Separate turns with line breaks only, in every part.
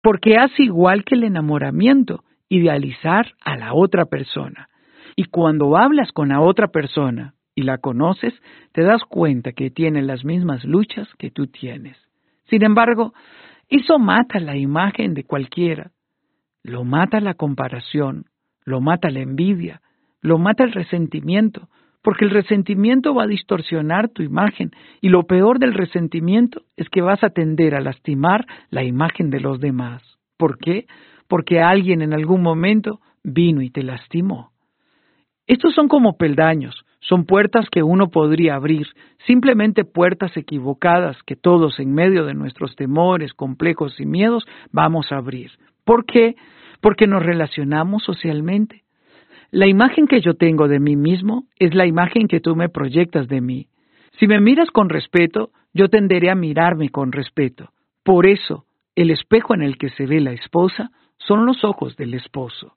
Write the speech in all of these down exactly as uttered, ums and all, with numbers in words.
porque hace igual que el enamoramiento, idealizar a la otra persona. Y cuando hablas con la otra persona y la conoces, te das cuenta que tiene las mismas luchas que tú tienes. Sin embargo, eso mata la imagen de cualquiera. Lo mata la comparación, lo mata la envidia, lo mata el resentimiento, porque el resentimiento va a distorsionar tu imagen y lo peor del resentimiento es que vas a tender a lastimar la imagen de los demás. ¿Por qué? Porque alguien en algún momento vino y te lastimó. Estos son como peldaños, son puertas que uno podría abrir, simplemente puertas equivocadas que todos en medio de nuestros temores, complejos y miedos vamos a abrir. ¿Por qué? Porque nos relacionamos socialmente. La imagen que yo tengo de mí mismo es la imagen que tú me proyectas de mí. Si me miras con respeto, yo tenderé a mirarme con respeto. Por eso, el espejo en el que se ve la esposa son los ojos del esposo.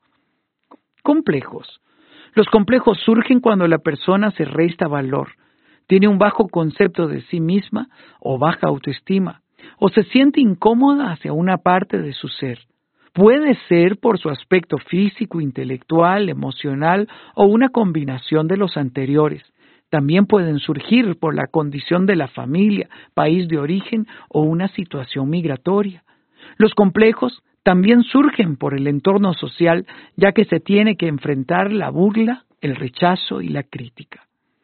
Complejos. Los complejos surgen cuando la persona se resta valor, tiene un bajo concepto de sí misma o baja autoestima, o se siente incómoda hacia una parte de su ser. Puede ser por su aspecto físico, intelectual, emocional o una combinación de los anteriores. También pueden surgir por la condición de la familia, país de origen o una situación migratoria. Los complejos también surgen por el entorno social, ya que se tiene que enfrentar la burla, el rechazo y la crítica.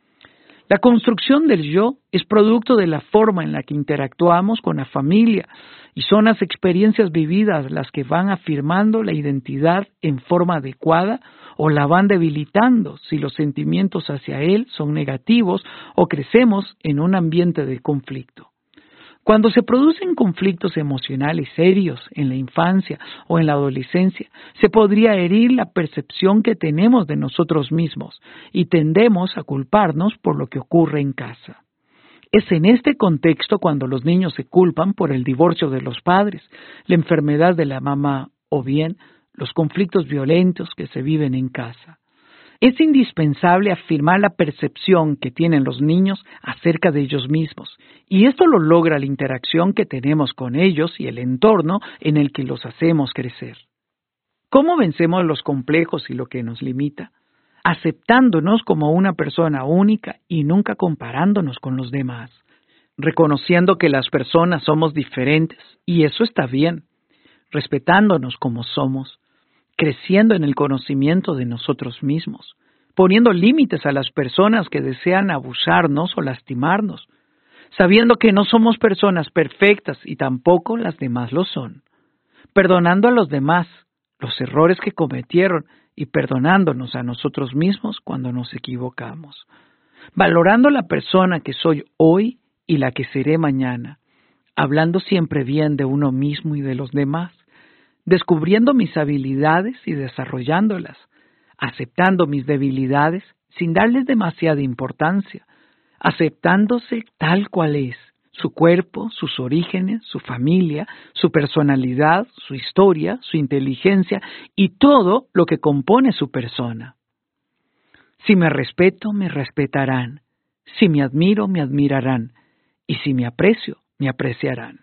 La construcción del yo es producto de la forma en la que interactuamos con la familia y son las experiencias vividas las que van afirmando la identidad en forma adecuada o la van debilitando si los sentimientos hacia él son negativos o crecemos en un ambiente de conflicto. Cuando se producen conflictos emocionales serios en la infancia o en la adolescencia, se podría herir la percepción que tenemos de nosotros mismos y tendemos a culparnos por lo que ocurre en casa. Es en este contexto cuando los niños se culpan por el divorcio de los padres, la enfermedad de la mamá o bien los conflictos violentos que se viven en casa. Es indispensable afirmar la percepción que tienen los niños acerca de ellos mismos, y esto lo logra la interacción que tenemos con ellos y el entorno en el que los hacemos crecer. ¿Cómo vencemos los complejos y lo que nos limita? Aceptándonos como una persona única y nunca comparándonos con los demás, reconociendo que las personas somos diferentes, y eso está bien, respetándonos como somos, creciendo en el conocimiento de nosotros mismos, poniendo límites a las personas que desean abusarnos o lastimarnos, sabiendo que no somos personas perfectas y tampoco las demás lo son, perdonando a los demás los errores que cometieron y perdonándonos a nosotros mismos cuando nos equivocamos, valorando la persona que soy hoy y la que seré mañana, hablando siempre bien de uno mismo y de los demás, descubriendo mis habilidades y desarrollándolas, aceptando mis debilidades sin darles demasiada importancia, aceptándose tal cual es, su cuerpo, sus orígenes, su familia, su personalidad, su historia, su inteligencia y todo lo que compone su persona. Si me respeto, me respetarán, si me admiro, me admirarán, y si me aprecio, me apreciarán.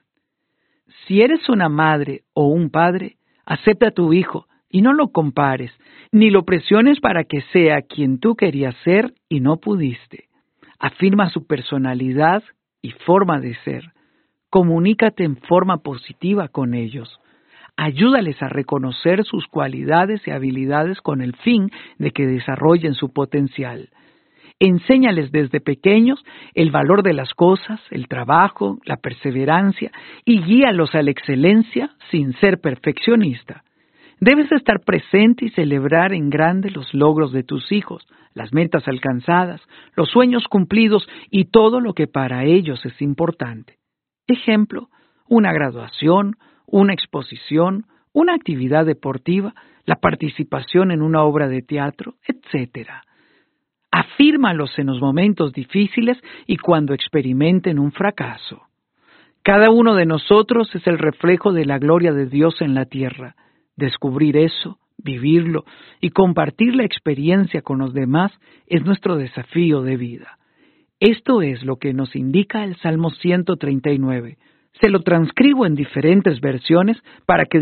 Si eres una madre o un padre, acepta a tu hijo y no lo compares, ni lo presiones para que sea quien tú querías ser y no pudiste. Afirma su personalidad y forma de ser. Comunícate en forma positiva con ellos. Ayúdales a reconocer sus cualidades y habilidades con el fin de que desarrollen su potencial. Enséñales desde pequeños el valor de las cosas, el trabajo, la perseverancia y guíalos a la excelencia sin ser perfeccionista. Debes estar presente y celebrar en grande los logros de tus hijos, las metas alcanzadas, los sueños cumplidos y todo lo que para ellos es importante. Ejemplo, una graduación, una exposición, una actividad deportiva, la participación en una obra de teatro, etcétera. Afírmalos en los momentos difíciles y cuando experimenten un fracaso. Cada uno de nosotros es el reflejo de la gloria de Dios en la tierra. Descubrir eso, vivirlo y compartir la experiencia con los demás es nuestro desafío de vida. Esto es lo que nos indica el Salmo ciento treinta y nueve. Se lo transcribo en diferentes versiones para que